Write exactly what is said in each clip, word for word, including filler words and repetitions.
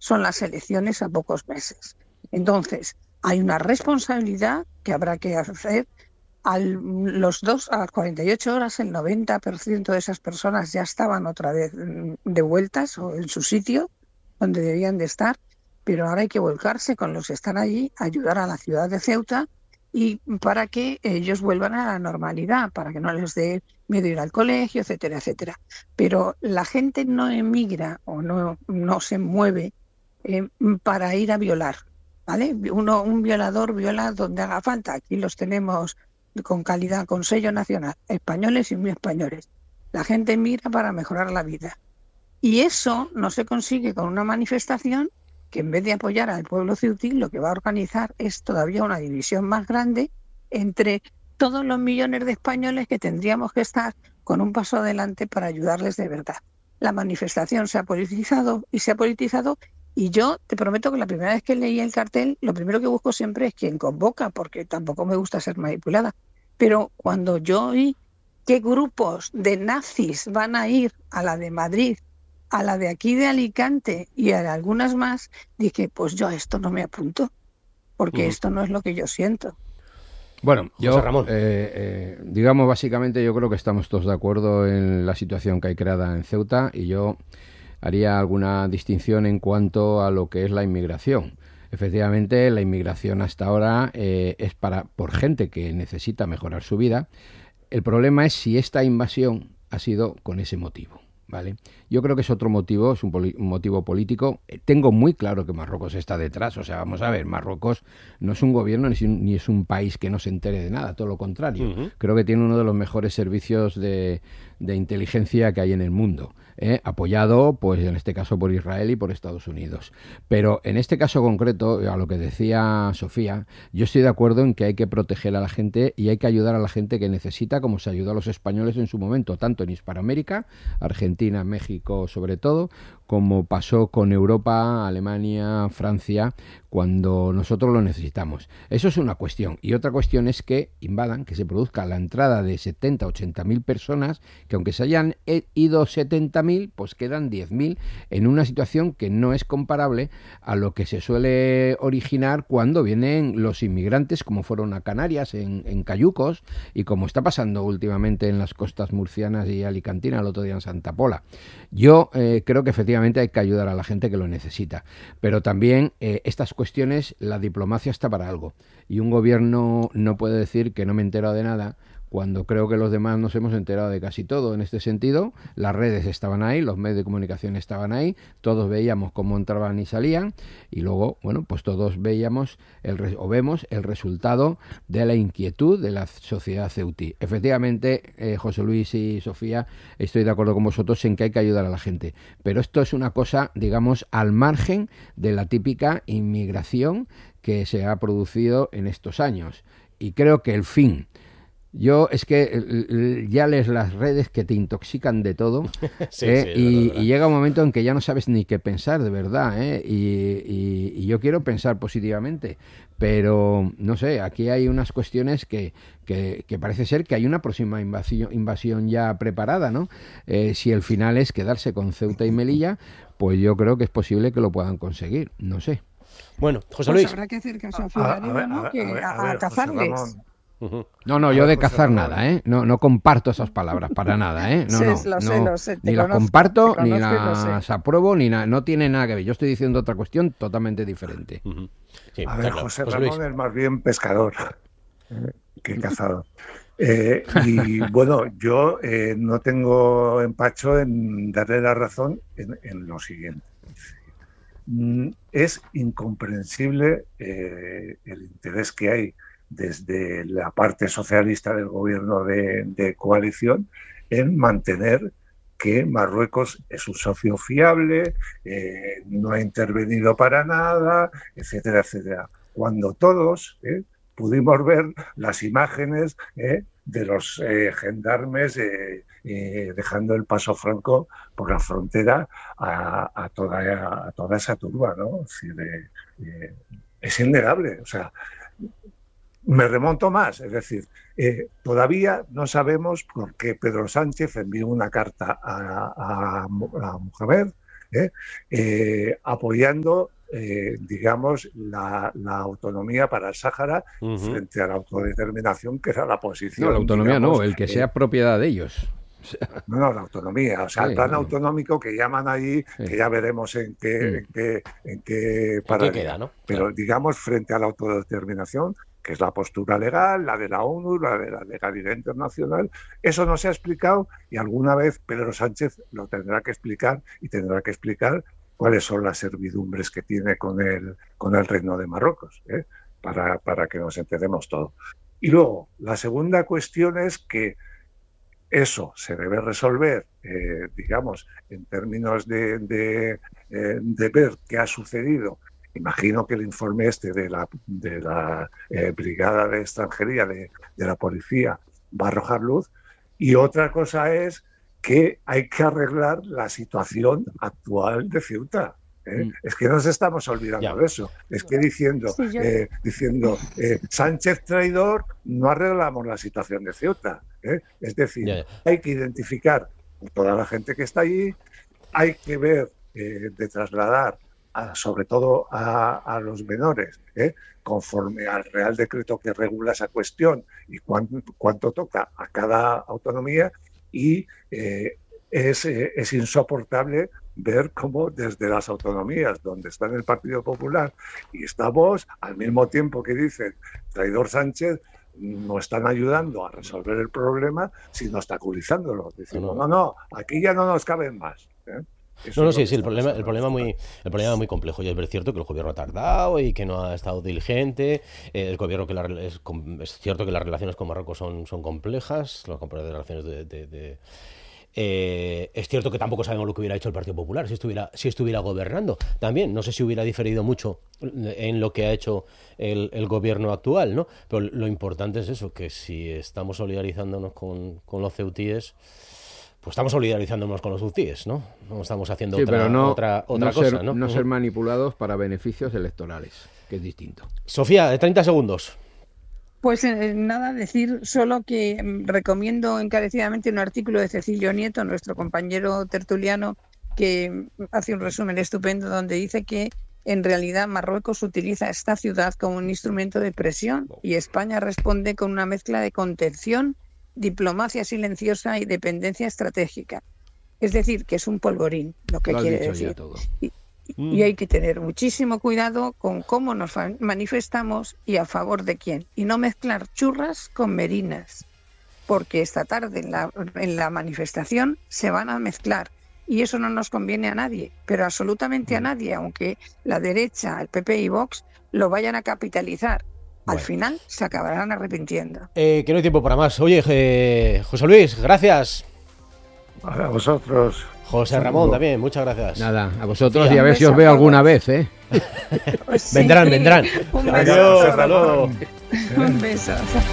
son las elecciones a pocos meses. Entonces, hay una responsabilidad que habrá que hacer. A los dos, a las cuarenta y ocho horas, el noventa por ciento de esas personas ya estaban otra vez de vueltas o en su sitio donde debían de estar, pero ahora hay que volcarse con los que están allí, ayudar a la ciudad de Ceuta y para que ellos vuelvan a la normalidad, para que no les dé miedo ir al colegio, etcétera, etcétera. Pero la gente no emigra o no, no se mueve eh, para ir a violar, ¿vale? Uno, un violador viola donde haga falta. Aquí los tenemos con calidad, con sello nacional, españoles y muy españoles. La gente mira para mejorar la vida. Y eso no se consigue con una manifestación que, en vez de apoyar al pueblo ceutí, lo que va a organizar es todavía una división más grande entre todos los millones de españoles que tendríamos que estar con un paso adelante para ayudarles de verdad. La manifestación se ha politizado y se ha politizado y yo te prometo que la primera vez que leí el cartel, lo primero que busco siempre es quién convoca, porque tampoco me gusta ser manipulada. Pero cuando yo oí qué grupos de nazis van a ir a la de Madrid, a la de aquí de Alicante y a algunas más, dije, pues yo a esto no me apunto, porque uh-huh. esto no es lo que yo siento. Bueno, yo, Ramón. Eh, eh, digamos, básicamente yo creo que estamos todos de acuerdo en la situación que hay creada en Ceuta y yo haría alguna distinción en cuanto a lo que es la inmigración. Efectivamente, la inmigración hasta ahora eh, es para por gente que necesita mejorar su vida. El problema es si esta invasión ha sido con ese motivo, ¿vale? Yo creo que es otro motivo, es un, poli- un motivo político. Tengo muy claro que Marruecos está detrás. O sea, vamos a ver, Marruecos no es un gobierno ni es un, ni es un país que no se entere de nada, todo lo contrario. Uh-huh. Creo que tiene uno de los mejores servicios de, de inteligencia que hay en el mundo. Eh, apoyado, pues en este caso por Israel y por Estados Unidos. Pero en este caso concreto, a lo que decía Sofía, yo estoy de acuerdo en que hay que proteger a la gente y hay que ayudar a la gente que necesita, como se ayudó a los españoles en su momento, tanto en Hispanoamérica, Argentina, México sobre todo, como pasó con Europa, Alemania, Francia, cuando nosotros lo necesitamos. Eso es una cuestión. Y otra cuestión es que invadan, que se produzca la entrada de setenta, ochenta mil personas, que aunque se hayan ido setenta mil, pues quedan diez mil en una situación que no es comparable a lo que se suele originar cuando vienen los inmigrantes, como fueron a Canarias en, en cayucos, y como está pasando últimamente en las costas murcianas y alicantinas, el otro día en Santa Pola. Yo eh, creo que efectivamente hay que ayudar a la gente que lo necesita, pero también eh, estas cuestiones, la diplomacia está para algo, y un gobierno no puede decir que no me he enterado de nada cuando creo que los demás nos hemos enterado de casi todo. En este sentido, las redes estaban ahí, los medios de comunicación estaban ahí, todos veíamos cómo entraban y salían, y luego, bueno, pues todos veíamos el, o vemos el resultado de la inquietud de la sociedad ceutí. Efectivamente, eh, José Luis y Sofía, estoy de acuerdo con vosotros en que hay que ayudar a la gente, pero esto es una cosa, digamos, al margen de la típica inmigración que se ha producido en estos años. Y creo que el fin... Yo es que ya lees las redes que te intoxican de todo sí, ¿eh? sí, y, verdad, y llega un momento en que ya no sabes ni qué pensar de verdad, ¿eh? y, y, y yo quiero pensar positivamente, pero no sé, aquí hay unas cuestiones que, que, que parece ser que hay una próxima invasión, invasión ya preparada, ¿no? Eh, si el final es quedarse con Ceuta y Melilla, pues yo creo que es posible que lo puedan conseguir, no sé. Bueno, José Luis. Pues habrá que hacer caso a Filario, ¿no? Que a, a, a, a cazarles. Uh-huh. No, no, yo de cazar nada, ¿eh? No, no comparto esas palabras para nada, ¿eh? No, no, sí, lo no, sé, lo sé, ni las conozco, comparto, ni las apruebo, ni nada. No tiene nada que ver. Yo estoy diciendo otra cuestión totalmente diferente. Uh-huh. Sí, a ver, claro. José, José Ramón Luis. Es más bien pescador eh, que cazador. Eh, y bueno, yo eh, no tengo empacho en darle la razón en, en lo siguiente. Es incomprensible eh, el interés que hay desde la parte socialista del gobierno de, de coalición en mantener que Marruecos es un socio fiable, eh, no ha intervenido para nada, etcétera, etcétera. Cuando todos eh, pudimos ver las imágenes eh, de los eh, gendarmes eh, eh, dejando el paso franco por la frontera a, a, toda, a toda esa turba, ¿no? Es decir, eh, eh, es innegable, o sea, me remonto más, es decir, eh, todavía no sabemos por qué Pedro Sánchez envió una carta a, a, a Mohamed ¿eh? Eh, apoyando, eh, digamos, la, la autonomía para el Sáhara uh-huh. frente a la autodeterminación, que era la posición. No, la autonomía digamos, no, el que sea eh, propiedad de ellos. No, no, la autonomía, o sea, sí, el plan sí. autonómico que llaman ahí, sí. que ya veremos en qué, sí. en qué, en qué, ¿En qué queda, ¿no? Pero claro. digamos, frente a la autodeterminación, que es la postura legal, la de la ONU, la de la legalidad internacional, eso no se ha explicado y alguna vez Pedro Sánchez lo tendrá que explicar y tendrá que explicar cuáles son las servidumbres que tiene con el, con el Reino de Marruecos, ¿eh? para, para que nos enteremos todo. Y luego, la segunda cuestión es que eso se debe resolver, eh, digamos, en términos de, de, eh, de ver qué ha sucedido. Imagino que el informe este de la, de la eh, Brigada de Extranjería de, de la Policía va a arrojar luz. Y otra cosa es que hay que arreglar la situación actual de Ceuta. ¿eh? Mm. Es que nos estamos olvidando ya. de eso. Es que diciendo, sí, yo... eh, diciendo eh, Sánchez traidor, no arreglamos la situación de Ceuta. ¿eh? Es decir, ya, ya. hay que identificar a toda la gente que está allí, hay que ver eh, de trasladar A, sobre todo a, a los menores, ¿eh? conforme al Real Decreto que regula esa cuestión y cuánto, cuánto toca a cada autonomía, y eh, es, eh, es insoportable ver cómo desde las autonomías donde está el Partido Popular y está Vox, al mismo tiempo que dicen traidor Sánchez, no están ayudando a resolver el problema, sino obstaculizándolo, diciendo no, no, aquí ya no nos caben más, ¿eh? Eso no, no, sí, sí, el problema, el problema muy, el problema muy complejo, y es cierto que el gobierno ha tardado y que no ha estado diligente, eh, el gobierno que la, es, es cierto que las relaciones con Marruecos son, son complejas, las relaciones de, de, de eh, es cierto que tampoco sabemos lo que hubiera hecho el Partido Popular si estuviera, si estuviera gobernando, también, no sé si hubiera diferido mucho en lo que ha hecho el, el gobierno actual, ¿no? Pero lo importante es eso, que si estamos solidarizándonos con, con los ceutíes, pues estamos solidarizándonos con los hutíes, ¿no? No estamos haciendo sí, otra, pero no, otra, otra no cosa, ser, ¿no? No ser manipulados para beneficios electorales, que es distinto. Sofía, de treinta segundos. Pues eh, nada, decir solo que mm, recomiendo encarecidamente un artículo de Cecilio Nieto, nuestro compañero tertuliano, que hace un resumen estupendo donde dice que en realidad Marruecos utiliza esta ciudad como un instrumento de presión y España responde con una mezcla de contención, diplomacia silenciosa y dependencia estratégica. Es decir, que es un polvorín, lo que lo quiere decir. Todo. Y, mm. y hay que tener muchísimo cuidado con cómo nos manifestamos y a favor de quién. Y no mezclar churras con merinas, porque esta tarde en la, en la manifestación se van a mezclar. Y eso no nos conviene a nadie, pero absolutamente mm. a nadie, aunque la derecha, el P P y Vox lo vayan a capitalizar. Al bueno. final se acabarán arrepintiendo. Eh, que no hay tiempo para más. Oye, eh, José Luis, gracias. A vosotros. José Ramón también, muchas gracias. Nada, a vosotros, y a ver si os veo alguna vez, ¿eh? Pues sí, vendrán, vendrán. Un Adiós, hasta luego. Un beso.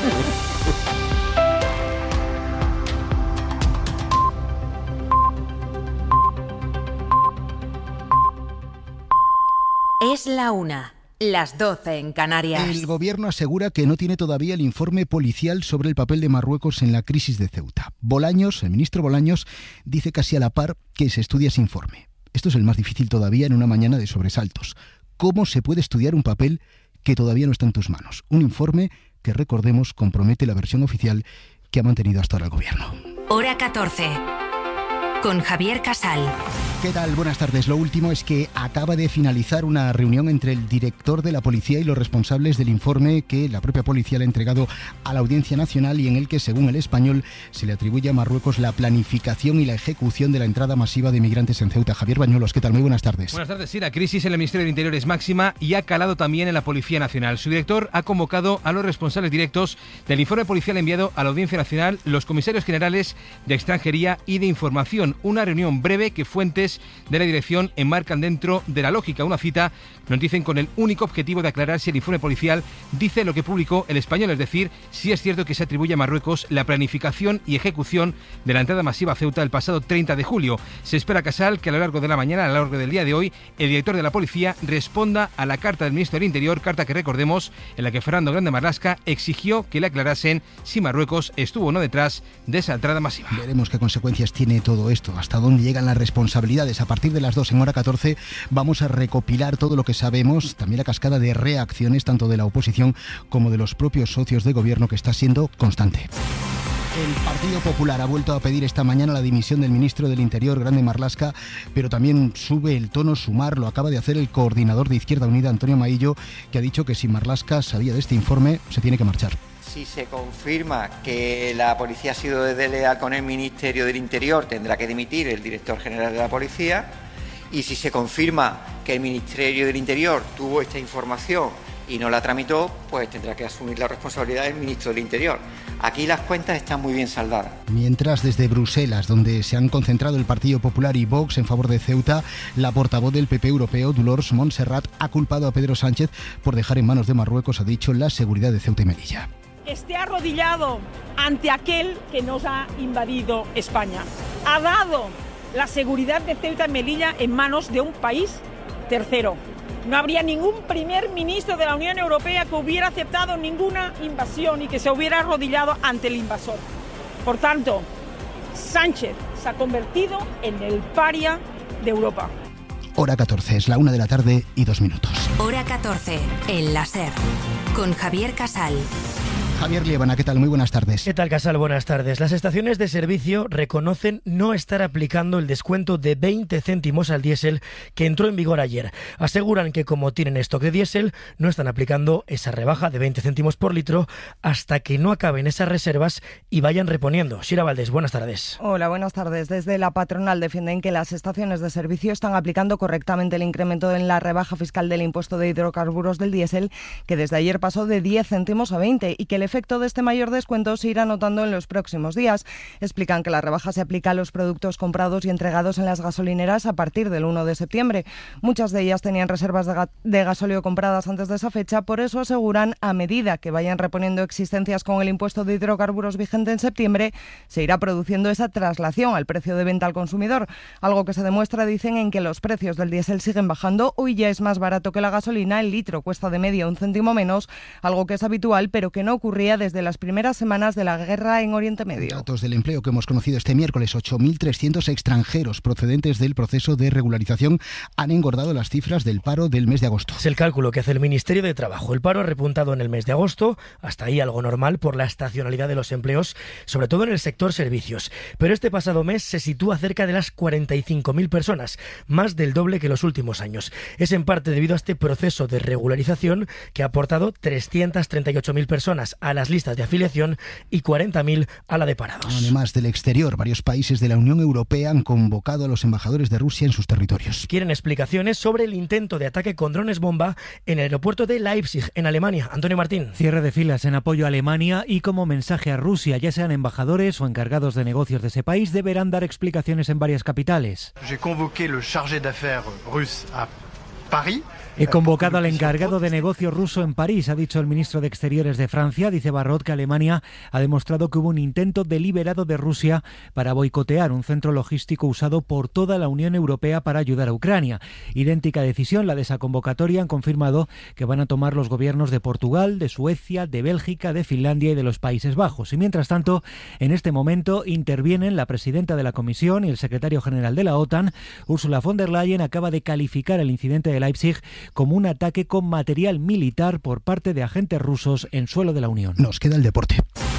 Es la una. Las doce en Canarias. El gobierno asegura que no tiene todavía el informe policial sobre el papel de Marruecos en la crisis de Ceuta. Bolaños, el ministro Bolaños, dice casi a la par que se estudia ese informe. Esto es el más difícil todavía en una mañana de sobresaltos. ¿Cómo se puede estudiar un papel que todavía no está en tus manos? Un informe que, recordemos, compromete la versión oficial que ha mantenido hasta ahora el gobierno. Hora catorce. Con Javier Casal. ¿Qué tal? Buenas tardes. Lo último es que acaba de finalizar una reunión entre el director de la policía y los responsables del informe que la propia policía le ha entregado a la Audiencia Nacional y en el que, según El Español, se le atribuye a Marruecos la planificación y la ejecución de la entrada masiva de migrantes en Ceuta. Javier Bañuelos, ¿qué tal? Muy buenas tardes. Buenas tardes. Sí, la crisis en el Ministerio del Interior es máxima y ha calado también en la Policía Nacional. Su director ha convocado a los responsables directos del informe policial enviado a la Audiencia Nacional, los comisarios generales de Extranjería y de Información. Una reunión breve que fuentes de la dirección enmarcan dentro de la lógica. Una cita nos dicen con el único objetivo de aclarar si el informe policial dice lo que publicó El Español, es decir, si es cierto que se atribuye a Marruecos la planificación y ejecución de la entrada masiva a Ceuta el pasado treinta de julio. Se espera, Casal, que a lo largo de la mañana, a lo largo del día de hoy, el director de la policía responda a la carta del ministro del Interior, carta que recordemos, en la que Fernando Grande Marlaska exigió que le aclarasen si Marruecos estuvo o no detrás de esa entrada masiva. Veremos qué consecuencias tiene todo esto esto, hasta dónde llegan las responsabilidades. A partir de las dos en hora catorce vamos a recopilar todo lo que sabemos, también la cascada de reacciones tanto de la oposición como de los propios socios de gobierno, que está siendo constante. El Partido Popular ha vuelto a pedir esta mañana la dimisión del ministro del Interior, Grande Marlaska, pero también sube el tono Sumar. Lo acaba de hacer el coordinador de Izquierda Unida, Antonio Maillo, que ha dicho que si Marlaska sabía de este informe, se tiene que marchar. Si se confirma que la policía ha sido desleal con el Ministerio del Interior, tendrá que dimitir el director general de la policía. Y si se confirma que el Ministerio del Interior tuvo esta información y no la tramitó, pues tendrá que asumir la responsabilidad del ministro del Interior. Aquí las cuentas están muy bien saldadas. Mientras, desde Bruselas, donde se han concentrado el Partido Popular y Vox en favor de Ceuta, la portavoz del P P europeo, Dolors Montserrat, ha culpado a Pedro Sánchez por dejar en manos de Marruecos, ha dicho, la seguridad de Ceuta y Melilla. Esté arrodillado ante aquel que nos ha invadido España. Ha dado la seguridad de Ceuta y Melilla en manos de un país tercero. No habría ningún primer ministro de la Unión Europea que hubiera aceptado ninguna invasión y que se hubiera arrodillado ante el invasor. Por tanto, Sánchez se ha convertido en el paria de Europa. Hora catorce, es la una de la tarde y dos minutos. Hora catorce, en la SER, con Javier Casal. Javier Liébana, ¿qué tal? Muy buenas tardes. ¿Qué tal, Casal? Buenas tardes. Las estaciones de servicio reconocen no estar aplicando el descuento de veinte céntimos al diésel que entró en vigor ayer. Aseguran que como tienen stock de diésel, no están aplicando esa rebaja de veinte céntimos por litro hasta que no acaben esas reservas y vayan reponiendo. Shira Valdés, buenas tardes. Hola, buenas tardes. Desde la patronal defienden que las estaciones de servicio están aplicando correctamente el incremento en la rebaja fiscal del impuesto de hidrocarburos del diésel, que desde ayer pasó de diez céntimos a veinte, y que el efecto de este mayor descuento se irá notando en los próximos días. Explican que la rebaja se aplica a los productos comprados y entregados en las gasolineras a partir del uno de septiembre. Muchas de ellas tenían reservas de, ga- de gasóleo compradas antes de esa fecha, por eso aseguran, a medida que vayan reponiendo existencias con el impuesto de hidrocarburos vigente en septiembre, se irá produciendo esa traslación al precio de venta al consumidor, algo que se demuestra, dicen, en que los precios del diésel siguen bajando. Hoy ya es más barato que la gasolina, el litro cuesta de media un céntimo menos, algo que es habitual pero que no ocurría desde las primeras semanas de la guerra en Oriente Medio. Datos del empleo que hemos conocido este miércoles: ocho mil trescientos extranjeros procedentes del proceso de regularización han engordado las cifras del paro del mes de agosto. Es el cálculo que hace el Ministerio de Trabajo. El paro ha repuntado en el mes de agosto, hasta ahí algo normal por la estacionalidad de los empleos, sobre todo en el sector servicios. Pero este pasado mes se sitúa cerca de las cuarenta y cinco mil personas, más del doble que los últimos años. Es en parte debido a este proceso de regularización que ha aportado trescientas treinta y ocho mil personas a las listas de afiliación y cuarenta mil a la de parados. Además, del exterior, varios países de la Unión Europea han convocado a los embajadores de Rusia en sus territorios. Quieren explicaciones sobre el intento de ataque con drones bomba en el aeropuerto de Leipzig, en Alemania. Antonio Martín. Cierre de filas en apoyo a Alemania y como mensaje a Rusia, ya sean embajadores o encargados de negocios de ese país, deberán dar explicaciones en varias capitales. J'ai convoqué le chargé d'affaires russe à Paris. He convocado al encargado de negocio ruso en París, ha dicho el ministro de Exteriores de Francia. Dice Barrot que Alemania ha demostrado que hubo un intento deliberado de Rusia para boicotear un centro logístico usado por toda la Unión Europea para ayudar a Ucrania. Idéntica decisión, la de esa convocatoria, han confirmado que van a tomar los gobiernos de Portugal, de Suecia, de Bélgica, de Finlandia y de los Países Bajos. Y mientras tanto, en este momento intervienen la presidenta de la Comisión y el secretario general de la OTAN. Ursula von der Leyen acaba de calificar el incidente de Leipzig como un ataque con material militar por parte de agentes rusos en suelo de la Unión. Nos queda el deporte.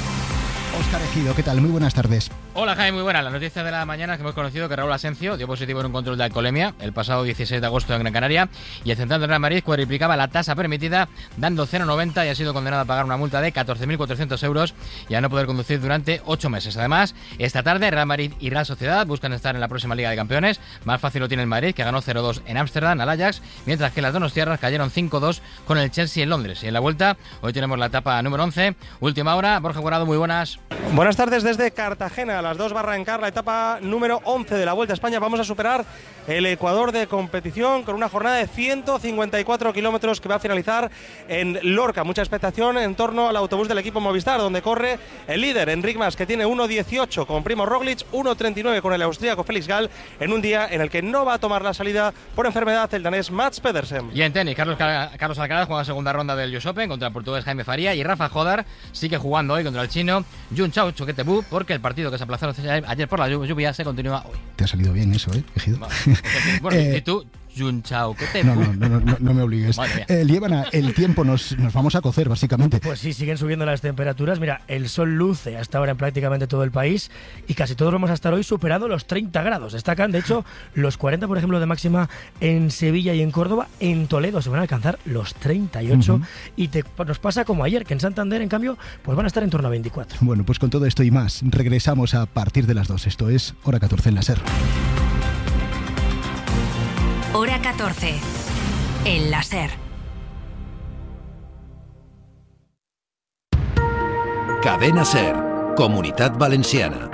Óscar Ejido, ¿qué tal? Muy buenas tardes. Hola Jaime, muy buena. La noticia de la mañana es que hemos conocido que Raúl Asencio dio positivo en un control de alcoholemia el pasado dieciséis de agosto en Gran Canaria, y el central del Real Madrid cuadriplicaba la tasa permitida dando cero coma noventa y ha sido condenado a pagar una multa de catorce mil cuatrocientos euros y a no poder conducir durante ocho meses. Además, esta tarde Real Madrid y Real Sociedad buscan estar en la próxima Liga de Campeones. Más fácil lo tiene el Madrid, que ganó cero dos en Ámsterdam al Ajax, mientras que las donostiarras cayeron cinco dos con el Chelsea en Londres. Y en la vuelta, hoy tenemos la etapa número once, última hora. Borja Guardado, muy buenas. Buenas tardes desde Cartagena. A las dos va a arrancar la etapa número once de la Vuelta a España. Vamos a superar el Ecuador de competición con una jornada de ciento cincuenta y cuatro kilómetros que va a finalizar en Lorca. Mucha expectación en torno al autobús del equipo Movistar, donde corre el líder Enric Mas, que tiene uno dieciocho con Primo Roglic, uno treinta y nueve con el austríaco Félix Gall, en un día en el que no va a tomar la salida por enfermedad el danés Mats Pedersen. Y en tenis, Carlos, Carlos Alcaraz juega la segunda ronda del U S Open contra el portugués Jaime Faría, y Rafa Jodar sigue jugando hoy contra el chino Jun Chao Choquetebú, porque el partido que se aplazó ayer por la lluvia se continúa hoy. Te ha salido bien eso, ¿eh, Ejido? Bueno, eh, ¿y tú? Jun Chao Choquetebú. No, no, no, no, no me obligues. Eh, Liébana, el tiempo nos, nos vamos a cocer, básicamente. Pues sí, siguen subiendo las temperaturas. Mira, el sol luce hasta ahora en prácticamente todo el país y casi todos vamos a estar hoy superando los treinta grados. Destacan, de hecho, los cuarenta, por ejemplo, de máxima en Sevilla y en Córdoba. En Toledo se van a alcanzar los treinta y ocho. Uh-huh. Y te, nos pasa como ayer, que en Santander, en cambio, pues van a estar en torno a veinticuatro. Bueno, pues con todo esto y más, regresamos a partir de las dos. Esto es Hora catorce en la SER. Hora catorce en la SER. Cadena SER, Comunitat Valenciana.